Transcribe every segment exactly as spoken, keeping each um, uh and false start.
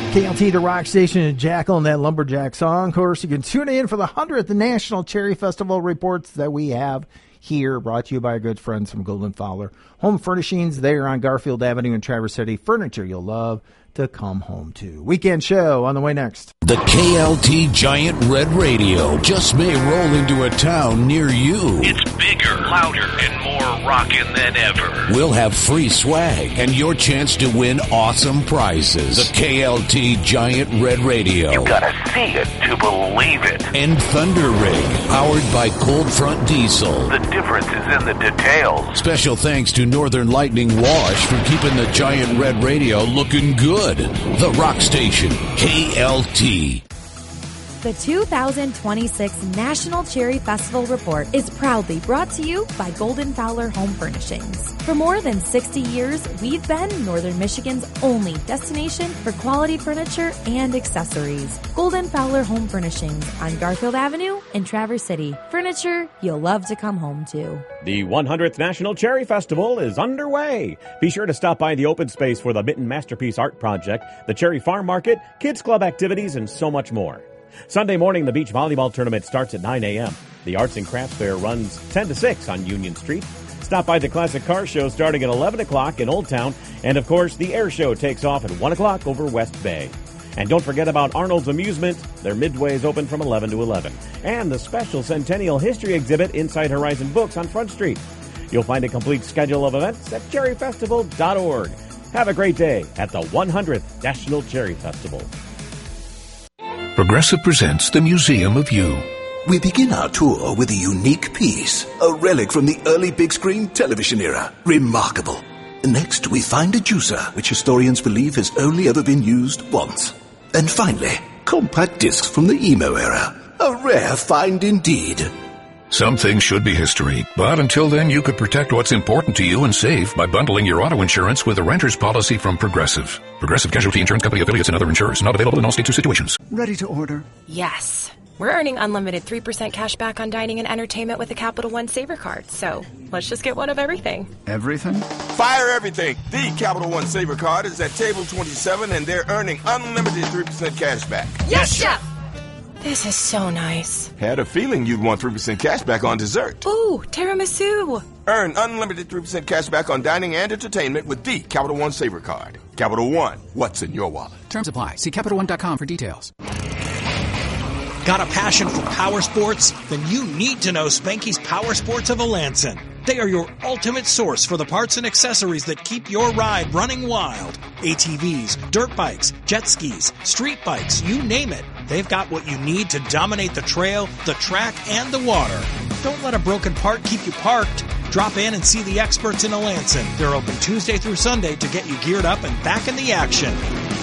K L T, the rock station, and Jackal and that Lumberjack song. Of course, you can tune in for the one hundredth National Cherry Festival reports that we have here, brought to you by our good friends from Golden Fowler Home Furnishings. They are on Garfield Avenue in Traverse City. Furniture you'll love to come home to. Weekend show on the way next. The K L T Giant Red Radio just may roll into a town near you. It's bigger, louder, and more rockin' than ever. We'll have free swag and your chance to win awesome prizes. The K L T Giant Red Radio. You gotta see it to believe it. And Thunder Rig, powered by Cold Front Diesel. The difference is in the details. Special thanks to Northern Lightning Wash for keeping the Giant Red Radio looking good. The rock station, K L T. The two thousand twenty-six National Cherry Festival Report is proudly brought to you by Golden Fowler Home Furnishings. For more than sixty years, we've been Northern Michigan's only destination for quality furniture and accessories. Golden Fowler Home Furnishings on Garfield Avenue in Traverse City. Furniture you'll love to come home to. The one hundredth National Cherry Festival is underway. Be sure to stop by the open space for the Mitten Masterpiece Art Project, the Cherry Farm Market, Kids Club activities, and so much more. Sunday morning, the beach volleyball tournament starts at nine a.m. The Arts and Crafts Fair runs ten to six on Union Street. Stop by the Classic Car Show starting at eleven o'clock in Old Town. And, of course, the Air Show takes off at one o'clock over West Bay. And don't forget about Arnold's Amusement. Their midway is open from eleven to eleven. And the special Centennial History exhibit inside Horizon Books on Front Street. You'll find a complete schedule of events at cherry festival dot org. Have a great day at the one hundredth National Cherry Festival. Progressive presents the Museum of You. We begin our tour with a unique piece, a relic from the early big screen television era. Remarkable. Next, we find a juicer, which historians believe has only ever been used once. And finally, compact discs from the emo era. A rare find indeed. Some things should be history, but until then you could protect what's important to you and save by bundling your auto insurance with a renter's policy from Progressive. Progressive Casualty Insurance Company affiliates and other insurers. Not available in all states or situations. Ready to order? Yes. We're earning unlimited three percent cash back on dining and entertainment with a Capital One Saver card. So let's just get one of everything. Everything? Fire everything. The Capital One Saver card is at table twenty-seven and they're earning unlimited three percent cash back. Yes, Chef! This is so nice. Had a feeling you'd want three percent cash back on dessert. Ooh, tiramisu. Earn unlimited three percent cash back on dining and entertainment with the Capital One Saver card. Capital One, what's in your wallet? Terms apply. See Capital One dot com for details. Got a passion for power sports? Then you need to know Spanky's Power Sports of Alanson. They are your ultimate source for the parts and accessories that keep your ride running wild. A T Vs, dirt bikes, jet skis, street bikes, you name it. They've got what you need to dominate the trail, the track, and the water. Don't let a broken part keep you parked. Drop in and see the experts in Alanson. They're open Tuesday through Sunday to get you geared up and back in the action.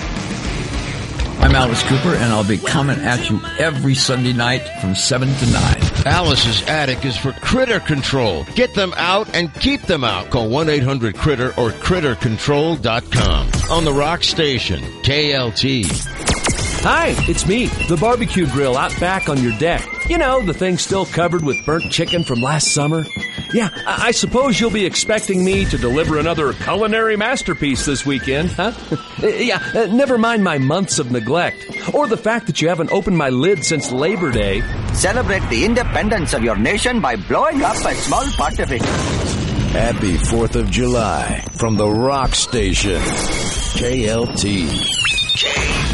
I'm Alice Cooper, and I'll be coming at you every Sunday night from seven to nine. Alice's attic is for critter control. Get them out and keep them out. Call one eight hundred critter or critter control dot com. On the Rock Station, K L T. Hi, it's me, the barbecue grill out back on your deck. You know, the thing still covered with burnt chicken from last summer. Yeah, I, I suppose you'll be expecting me to deliver another culinary masterpiece this weekend, huh? yeah, uh, never mind my months of neglect, or the fact that you haven't opened my lid since Labor Day. Celebrate the independence of your nation by blowing up a small part of it. Happy fourth of July from the Rock Station, K L T. K